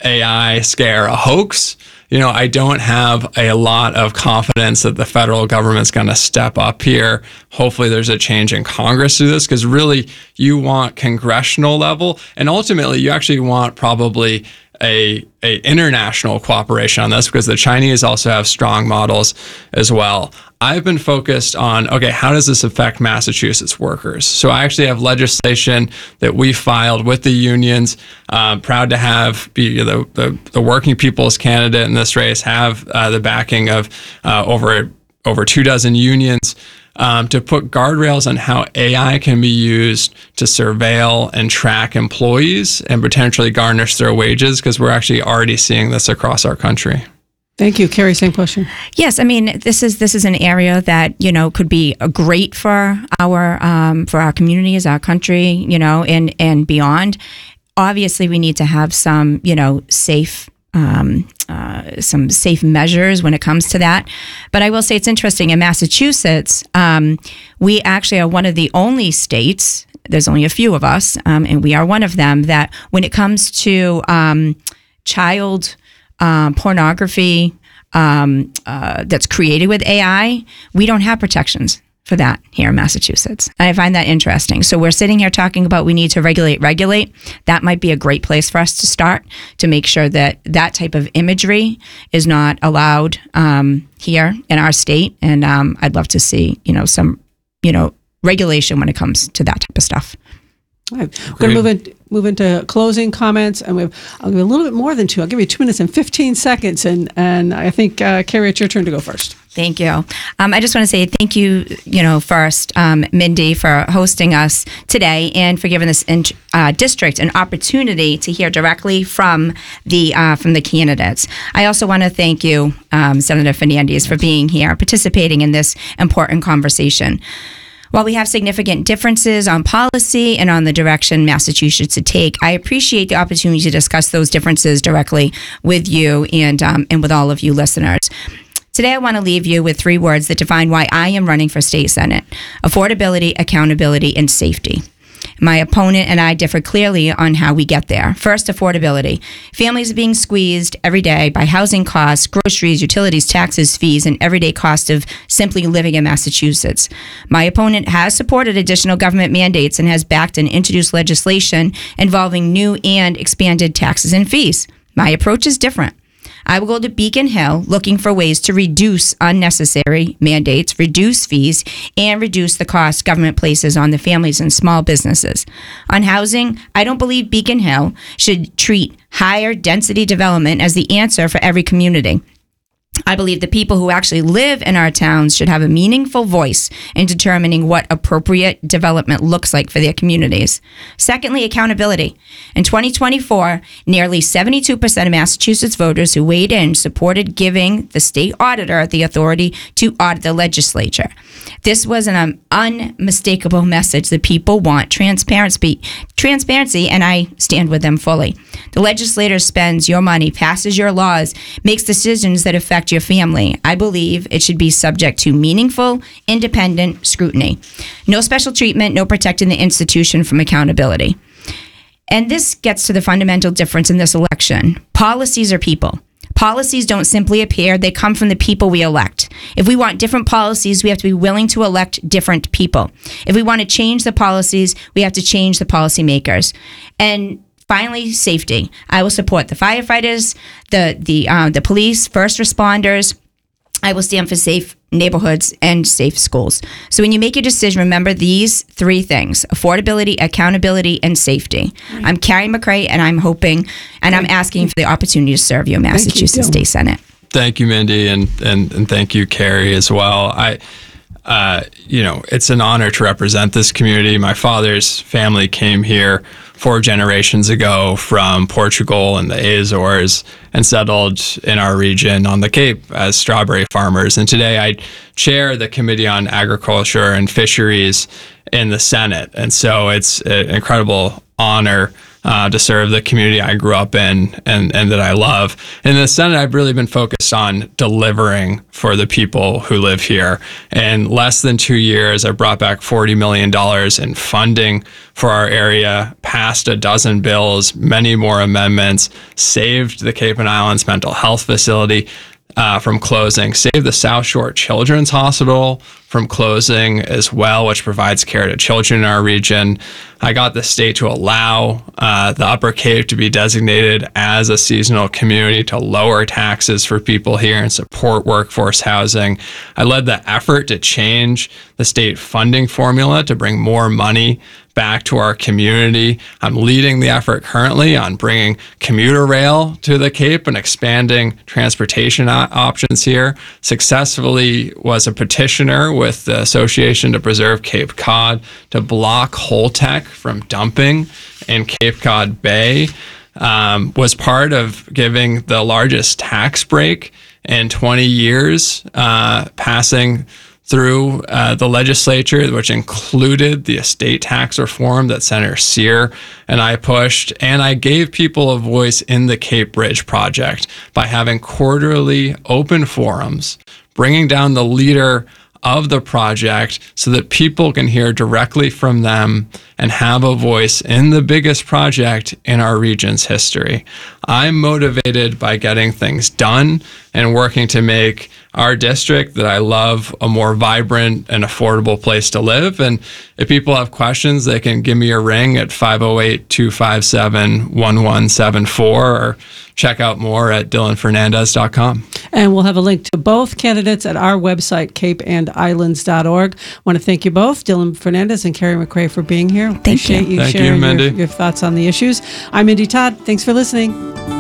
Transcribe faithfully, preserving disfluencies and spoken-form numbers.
A I scare a hoax. You know, I don't have a lot of confidence that the federal government's going to step up here. Hopefully there's a change in Congress to this, because really you want congressional level, and ultimately you actually want probably a, a international cooperation on this, because the Chinese also have strong models as well. I've been focused on, okay, how does this affect Massachusetts workers? So I actually have legislation that we filed with the unions. Um, proud to have be the, the, the working people's candidate in this race, have uh, the backing of uh, over, over two dozen unions um, to put guardrails on how A I can be used to surveil and track employees and potentially garnish their wages, because we're actually already seeing this across our country. Thank you. Carrie, same question. Yes, I mean, this is this is an area that, you know, could be great for our um, for our communities, our country, you know, and, and beyond. Obviously, we need to have some, you know, safe um, uh, some safe measures when it comes to that. But I will say it's interesting. In Massachusetts, um, we actually are one of the only states, there's only a few of us, um, and we are one of them, that when it comes to um, child Um, pornography um, uh, that's created with A I, we don't have protections for that here in Massachusetts. And I find that interesting. So we're sitting here talking about we need to regulate, regulate. That might be a great place for us to start, to make sure that that type of imagery is not allowed um, here in our state. And um, I'd love to see, you know, some, you know, regulation when it comes to that type of stuff. All right. We're going to move, in, move into closing comments, and we have, I'll give you a little bit more than two. I'll give you two minutes and fifteen seconds, and, and I think, uh, Carrie, it's your turn to go first. Thank you. Um, I just want to say thank you, you know, first, um, Mindy, for hosting us today and for giving this in, uh, district an opportunity to hear directly from the uh, from the candidates. I also want to thank you, um, Senator Fernandez, for being here, participating in this important conversation. While we have significant differences on policy and on the direction Massachusetts should take, I appreciate the opportunity to discuss those differences directly with you and um, and with all of you listeners. Today, I want to leave you with three words that define why I am running for state senate: affordability, accountability, and safety. My opponent and I differ clearly on how we get there. First, affordability. Families are being squeezed every day by housing costs, groceries, utilities, taxes, fees, and everyday cost of simply living in Massachusetts. My opponent has supported additional government mandates and has backed and introduced legislation involving new and expanded taxes and fees. My approach is different. I will go to Beacon Hill looking for ways to reduce unnecessary mandates, reduce fees, and reduce the cost government places on the families and small businesses. On housing, I don't believe Beacon Hill should treat higher density development as the answer for every community. I believe the people who actually live in our towns should have a meaningful voice in determining what appropriate development looks like for their communities. Secondly, accountability. In twenty twenty-four, nearly seventy-two percent of Massachusetts voters who weighed in supported giving the state auditor the authority to audit the legislature. This was an um, unmistakable message that people want transparency, transparency, and I stand with them fully. The legislator spends your money, passes your laws, makes decisions that affect your family. I believe it should be subject to meaningful, independent scrutiny. No special treatment, no protecting the institution from accountability. And this gets to the fundamental difference in this election. Policies are people. Policies don't simply appear, they come from the people we elect. If we want different policies, we have to be willing to elect different people. If we want to change the policies, we have to change the policymakers. And finally, safety. I will support the firefighters, the the uh, the police, first responders. I will stand for safe neighborhoods and safe schools. So when you make your decision, remember these three things: affordability, accountability, and safety. Right. I'm Carrie McRae, and I'm hoping, and I'm asking for the opportunity to serve you in Massachusetts State Senate. Thank you, Mindy, and, and, and thank you, Carrie, as well. I, uh, you know, it's an honor to represent this community. My father's family came here four generations ago from Portugal and the Azores and settled in our region on the Cape as strawberry farmers. And today I chair the Committee on Agriculture and Fisheries in the Senate. And so it's an incredible honor uh, to serve the community I grew up in and, and that I love. In the Senate, I've really been focused on delivering for the people who live here. In less than two years, I brought back forty million dollars in funding for our area, passed a dozen bills, many more amendments, saved the Cape and Islands mental health facility uh, from closing, saved the South Shore Children's Hospital from closing as well, which provides care to children in our region. I got the state to allow uh, the Upper Cape to be designated as a seasonal community to lower taxes for people here and support workforce housing. I led the effort to change the state funding formula to bring more money back to our community. I'm leading the effort currently on bringing commuter rail to the Cape and expanding transportation o- options here. Successfully was a petitioner with the Association to Preserve Cape Cod to block Holtec from dumping in Cape Cod Bay. Um, was part of giving the largest tax break in twenty years, uh, passing through uh, the legislature, which included the estate tax reform that Senator Sear and I pushed. And I gave people a voice in the Cape Bridge project by having quarterly open forums, bringing down the leader of the project so that people can hear directly from them and have a voice in the biggest project in our region's history. I'm motivated by getting things done and working to make our district that I love a more vibrant and affordable place to live. And if people have questions, they can give me a ring at five oh eight, two five seven, one one seven four or check out more at dylan fernandez dot com. And we'll have a link to both candidates at our website, cape and islands dot org. I want to thank you both, Dylan Fernandez and Carrie McRae, for being here. Thank Appreciate you. you Thank you, sharing Mindy. your, your thoughts on the issues. I'm Mindy Todd. Thanks for listening.